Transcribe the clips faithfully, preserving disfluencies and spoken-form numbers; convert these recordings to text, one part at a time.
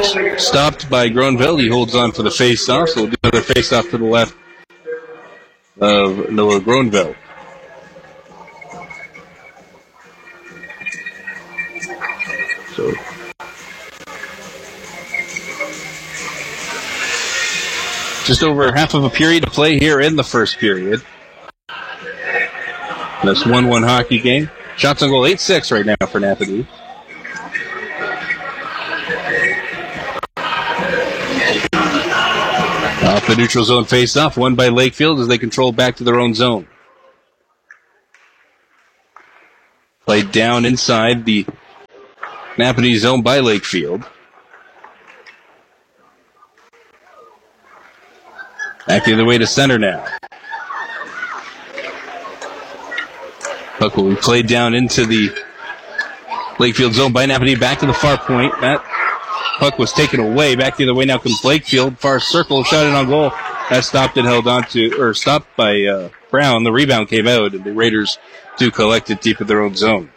stopped by Gronville. He holds on for the face-off, so we'll do another face-off to the left of Noah Gronville. So just over half of a period to play here in the first period. This one one hockey game. Shots on goal eight six right now for Napanee. Off the neutral zone face-off, won by Lakefield as they control back to their own zone. Played down inside the Napanee zone by Lakefield. Back the other way to center now. Puck will be played down into the Lakefield zone by Napanee. Back to the far point. That puck was taken away. Back the other way now comes Lakefield. Far circle, shot in on goal. That stopped and held on to, or stopped by uh, Brown. The rebound came out, and the Raiders do collect it deep in their own zone.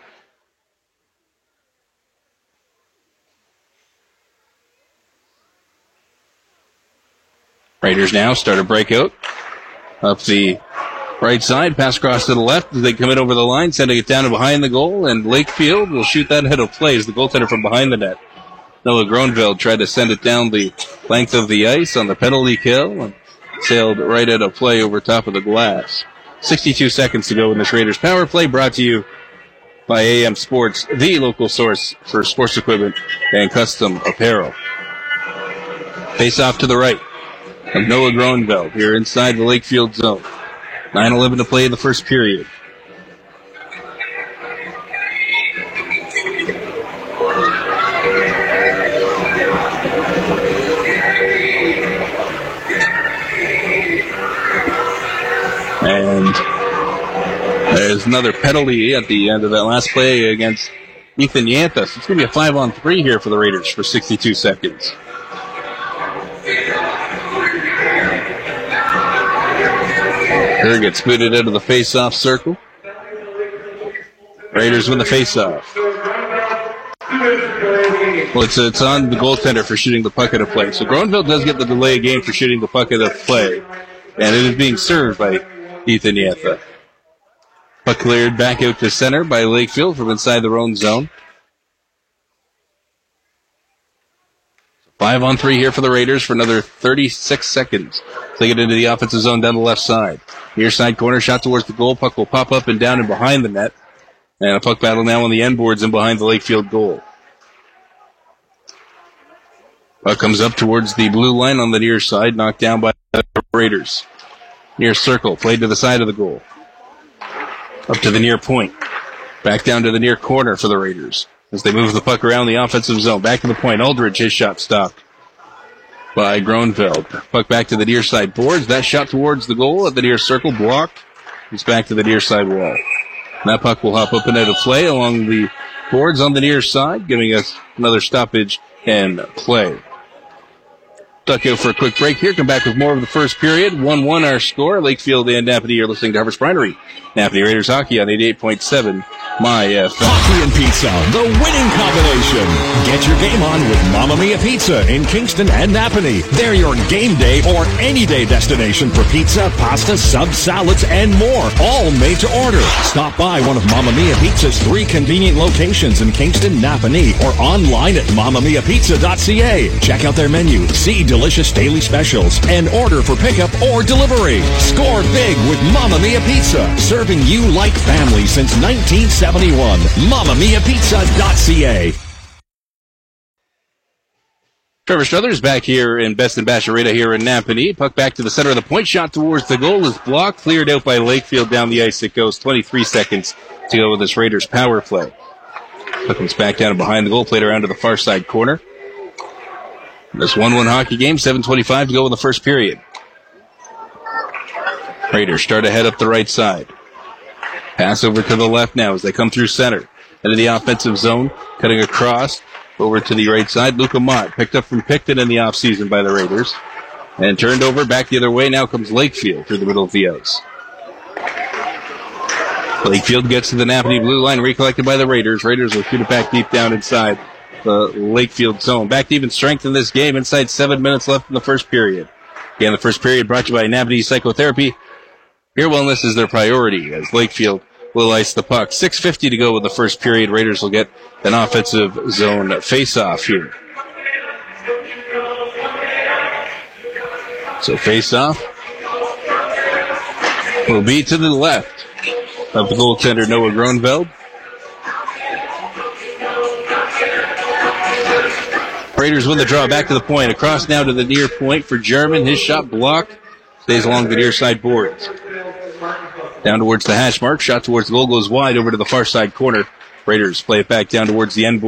Raiders now start a breakout up the right side, pass across to the left as they come in over the line, sending it down and behind the goal, and Lakefield will shoot that ahead of play as the goaltender from behind the net. Noah Gronville tried to send it down the length of the ice on the penalty kill and sailed right out of play over top of the glass. sixty-two seconds to go in this Raiders power play, brought to you by A M Sports, the local source for sports equipment and custom apparel. Face off to the right of Noah Gronville here inside the Lakefield zone. nine eleven to play in the first period. And there's another penalty at the end of that last play against Ethan Yanthus. It's going to be a five on three here for the Raiders for sixty-two seconds. Kerr gets booted out of the face-off circle. Raiders win the face-off. Well, it's, it's on the goaltender for shooting the puck out of play. So Gronville does get the delay game for shooting the puck out of play. And it is being served by Ethan Yantha. Puck cleared back out to center by Lakefield from inside their own zone. Five on three here for the Raiders for another thirty-six seconds. They get into the offensive zone down the left side. Near side corner, shot towards the goal. Puck will pop up and down and behind the net. And a puck battle now on the end boards and behind the Lakefield goal. Puck comes up towards the blue line on the near side, knocked down by the Raiders. Near circle, played to the side of the goal. Up to the near point. Back down to the near corner for the Raiders as they move the puck around the offensive zone. Back to the point. Aldridge, his shot stopped by Gronville. Puck back to the near side boards. That shot towards the goal at the near circle, blocked. He's back to the near side wall. And that puck will hop up and out of play along the boards on the near side, giving us another stoppage and play. Duck out for a quick break here. Come back with more of the first period. one one our score. Lakefield and Napanee. You're listening to Harvest Brinery. Napanee Raiders hockey on eighty-eight point seven My F M. Hockey and pizza, the winning combination. Get your game on with Mamma Mia Pizza in Kingston and Napanee. They're your game day or any day destination for pizza, pasta, subs, salads, and more. All made to order. Stop by one of Mamma Mia Pizza's three convenient locations in Kingston, Napanee, or online at mamma mia pizza dot c a. Check out their menu, see delicious daily specials, and order for pickup or delivery. Score big with Mamma Mia Pizza, serving you like family since nineteen seventy-one. mamma mia pizza dot c a. Trevor Struthers back here in Best and Basharita here in Napanee. Puck back to the center of the point. Shot towards the goal is blocked. Cleared out by Lakefield down the ice. It goes twenty-three seconds to go with this Raiders power play. Puck comes back down and behind the goal. Played around to the far side corner. This one one hockey game. seven twenty-five to go in the first period. Raiders start ahead up the right side. Pass over to the left now as they come through center. Into the offensive zone. Cutting across. Over to the right side, Luca Mott, picked up from Picton in the offseason by the Raiders. And turned over back the other way. Now comes Lakefield through the middle of the ice. Lakefield gets to the Napanee blue line, recollected by the Raiders. Raiders will shoot it back deep down inside the Lakefield zone. Back to even strength in this game. Inside seven minutes left in the first period. Again, the first period brought to you by Napanee Psychotherapy. Your wellness is their priority as Lakefield will ice the puck. six fifty to go in the first period. Raiders will get an offensive zone face-off here. So face-off will be to the left of the goaltender Noah Gronveld. Raiders win the draw back to the point. Across now to the near point for Jarman. His shot blocked. Stays along the near side boards. Down towards the hash mark. Shot towards the goal goes wide over to the far side corner. Raiders play it back down towards the end board.